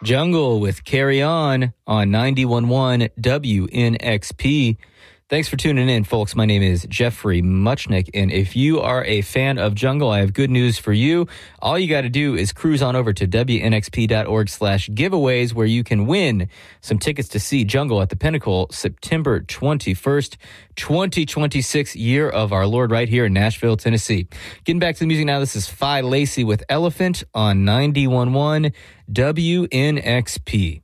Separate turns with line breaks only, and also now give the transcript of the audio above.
Jungle with Carry On 91.1 WNXP. Thanks for tuning in, folks. My name is Jeffrey Muchnick, and if you are a fan of Jungle, I have good news for you. All you got to do is cruise on over to WNXP.org/giveaways, where you can win some tickets to see Jungle at the Pinnacle September 21st, 2026, year of our Lord, right here in Nashville, Tennessee. Getting back to the music now, this is Phi Lacey with Elephant on 91.1 WNXP.